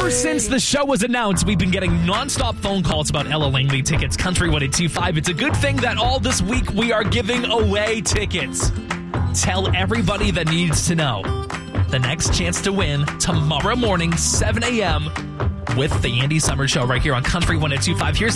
Ever since the show was announced, we've been getting nonstop phone calls about Ella Langley tickets, Country 1025. It's a good thing that all this week we are giving away tickets. Tell everybody that needs to know. The next chance to win tomorrow morning, 7 a.m. with the Andy Summers Show right here on Country 1025. Here's